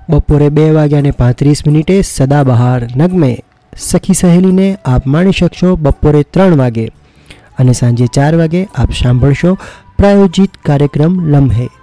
બપોરે 2:35 સદાબહાર નગમે સખી સહેલીને આપ માણી શકશો બપોરે 3 વાગે અને સાંજે 4 વાગે આપ સાંભળશો પ્રાયોજિત કાર્યક્રમ લમ્હે.